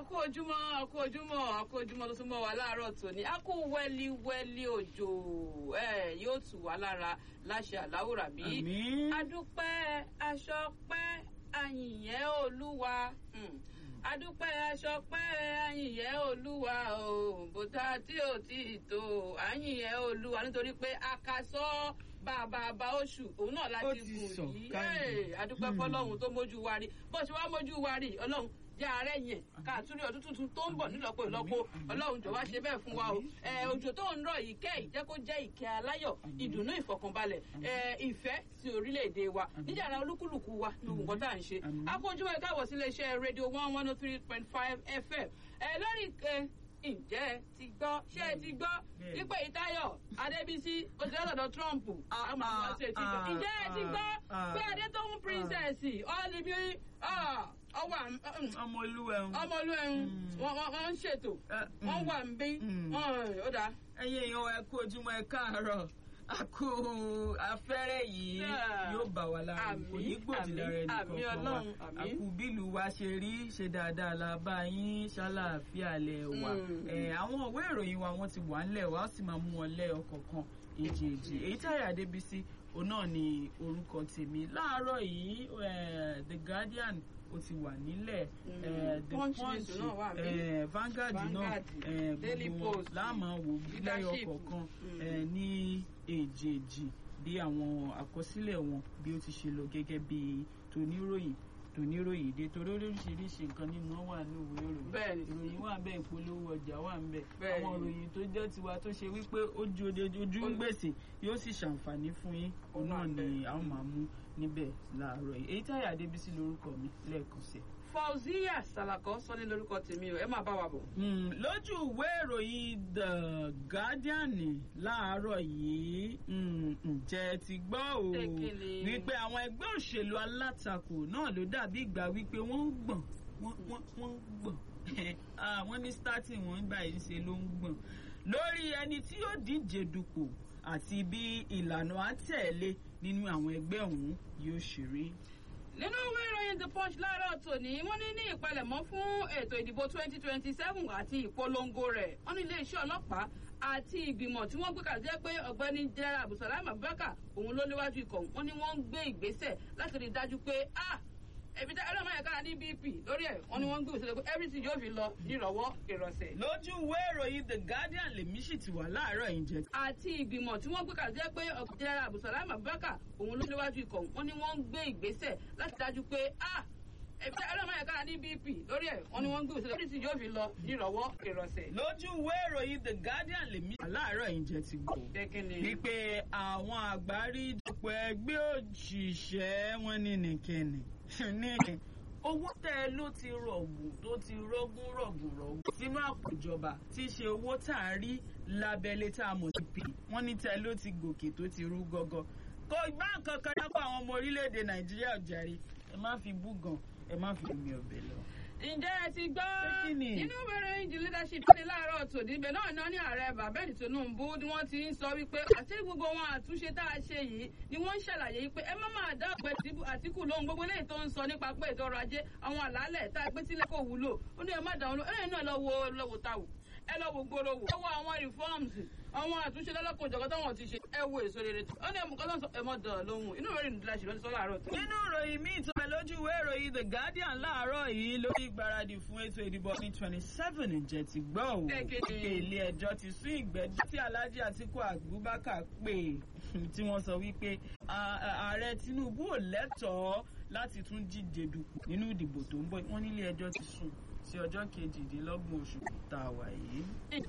kú ojúmọ́ tó tún mọ́ wa láàárọ̀ tòní. A kú wẹ́líwẹ́lí òjò yóò tù wá lára láṣẹ Aláwùrà bí. Adúpẹ́ aṣọpẹ́ àyìnyẹ́ Olúwa. Adúpẹ́ aṣọpẹ́ àyìnyẹ́ Olúwa o. Bòtá tí ò tí ì tó àyìnyẹ́ Olúwa nítorí pé akasọ́ bàbá oṣù òun náà láti gùn yìí. Adúpẹ́ fọlọ́run tó mójú wa rí. Bó ṣe wá mójú wa rí Ọlọ́run jẹ́ ààrẹ yẹn káàtúrí ọdún tuntun tó ń bọ̀ nílọ́pọ̀ ìlọ́pọ̀ Ọlọ́run jọ̀wọ́ ṣe bẹ́ẹ̀ fún wa o. Òjò tó ń rọ̀ yìí kẹ́ ìjẹ́ kó jẹ́ ìkẹ́ aláyọ̀ ìdùnnú ìfọ̀kànbalẹ̀ ìfẹ́ sí orílẹ̀-èdè wa níjàrá olúkúlùkù wa ní nǹkan tá à ń ṣe. Akójúmọ́ ẹ̀ka àwọ̀ sílé iṣẹ́ rédíò 103.5 FM lórí ǹjẹ́ ti gbọ́ ṣé ẹ ti gbọ́ wípé Ìtáyọ̀ Adébísí ó ti lọ́dọ̀ Trump ǹjẹ́ ẹ ti gbọ́ pé Adétóhùn princess ọ́ọ́lìbí ọmọlúwẹ̀hún wọ́n ń ṣètò wọ́n wà ń bí ó dáa. ẹ̀yin èèyàn ẹ kú ojúmọ́ ẹ káàárọ̀ àkú afẹ́rẹ́ yìí yóò bá wa lára kò ní gbòdì lára ẹnì kọ̀ọ̀kan wa àkú bílù wa ṣe rí ṣe dáadáa la bá yín ṣàlàáfíà lẹ̀ wà. àwọn ìwé ìròyìn wa wọ́n ti wà ńlẹ̀ wá sì máa mú wọn lẹ́ ọ̀kọ̀ọ̀kan èjèèjì. Èyítáyọ̀ Adébísí òun náà ni orúkọ tèmi láàárọ̀ yìí. The Guardian ó ti wà nílẹ̀, The Punch, Vanguard náà gbogbo láàmú wò lẹ́yọ kọ̀ọ̀kan ní èjèèjì bí àwọn àkọsílẹ̀ wọn bí ó ti ṣe lọ gẹ́gẹ́ bí toníròyìn dé torí oríṣiríṣi nǹkan ní wọ́n wà ní òwe ìròyìn wà ń bẹ, ìpolówó ọjà wà ń bẹ, àwọn ìròyìn tó jẹ́ tiwa tó ṣe wípé ojú ń gbèsè yóò sì ṣàǹfààní fún yín òun náà ni àwọn máa mú níbẹ̀ láàárọ̀ yìí. Èyítáyọ̀ Adébísí lórúkọ mi lẹ́ẹ̀kan sí. Fauziya Salako sọ ní lórúkọ tèmi o, ẹ máa bá wa bọ̀. Lójú ìwé ìròyìn The Guardian láàárọ̀ yìí ǹjẹ́ ti gbọ́ o wípé àwọn ẹgbẹ́ òṣèlú alátakò náà ló dàbí ìgbà wípé wọ́n ń gbọ̀n wọ́n ní starting wọn gbà yìí ṣe ló ń gbọ̀n lórí ẹni tí yóò díje dupò àti bí ìlànà àtẹ̀lé nínú àwọn ẹgbẹ́ ọ̀hún yóò ṣe rí. Nínú ìwé ìròyìn The Punch láàárọ̀ tòní wọ́n ní ìpalẹ̀mọ́ fún ètò ìdìbò 2027 àti ìpolongo rẹ̀ wọ́n ní iléeṣẹ́ ọlọ́pàá àti ìgbìmọ̀ tí wọ́n gbé kalẹ̀ jẹ́ pé ọ̀gbẹ́ni General Abdulsalam Abubakar òun ló léwájú ikọ̀ wọ́n ní wọ́n ń gbé ìgbésẹ̀ láti rí i dájú pé ẹbí tá ẹlọ́mọ yẹn kára ní BP lórí ẹ̀ wọ́n ní wọ́n ń gbé ìgbésẹ̀ pé everything yóò fi lọ nírọ̀wọ́ ìrọ̀sẹ̀. Lójú ìwé ìròyìn The Guardian lèmi sì ti wà láàárọ̀ yìí jẹ. Àti ìgbìmọ̀ tí wọ́n gbé kalẹ̀ jẹ́ pé General Abdulsalam Abubakar òun ló léwájú ikọ̀ wọ́n ní wọ́n ń gbé ìgbésẹ̀ láti dájú pé ẹbí tá ẹlọ́mọ yẹn kára ní BP lórí ẹ̀ wọ́n ní wọ́n ń gbé ìgbésẹ̀ everything yóò fi lọ nírọ̀wọ́ ìrọ̀sẹ̀. Lójú ìwé ìròyìn The Guardian lèmi láàárọ̀ yìí jẹ ti gbọ́ wípé àwọn àgbáríjọpọ̀ ẹgbẹ́ òṣìṣẹ́ wọn ní nìkẹ́ni ní owó tẹ ló ti rọ̀gùn tó ti rọ̀gùn sínú àpò ìjọba tí í ṣe owó tá a rí lábẹ́lé tá a mọ̀ sí pì wọ́n ní tẹ ló ti gòkè tó ti rú gọ́gọ́ kò gbá nǹkan kan dápọ̀ àwọn ọmọ orílẹ̀-èdè Nàìjíríà jàre ẹ má fi bú gan ẹ má fi mi ọbẹ̀ lọ. Ǹjẹ́ ẹ ti gbọ́ nínú ìbẹ̀rẹ̀ ìjì leadership ní láàárọ̀ tòní ibẹ̀ náà ní ààrẹ Bàbẹ́ẹ̀dì Tinubu ni wọ́n ti ń sọ wípé àti gbogbo wọn àtúnṣe tá a ṣe yìí ni wọ́n ń ṣàlàyé wípé ẹ má máa dá ọ̀pẹ Àtíkù lóhùn gbogbo eléyìí tó ń sọ nípa pé ètò ọrọ̀ ajé àwọn àlàálẹ̀ tá a gbé sílẹ̀ kò wúlò ó ní ẹ má dáhùn ẹ̀yìn náà lọ́wọ́ táwù ẹ lọ́wọ́ gbòòrò wò ẹ wo àwọn reforms àwọn àtúnṣe lọ́lọ́kùn ìjọba táwọn ti ṣe ẹ wo èso rere ó ní ẹmu kọ́tọ́ ẹ mọ́ dàn lóhùn inú ìròyìn ìdílé ló ti sọ láàárọ̀ tó. nínú ìròyìn míì tó bẹ lójú ìwé ìròyìn The Guardian láàárọ̀ yìí lórí ìgbáradì fún ètò ìdìbò ní 27 ǹjẹ́ ti gbọ́ ò ilé ẹjọ́ ti sún ìgbẹ́jọ́ tí Alhaji Atiku Abubakar pè tí wọ́n sọ wípé ààrẹ Tinubu ò lẹ́tọ̀ọ́ láti tún díje dupò nínú ìdìbò tó ń bọ̀ wọ́n nílé ẹjọ́ ti sún sí ọjọ́ 28 oṣù tá a wà yìí.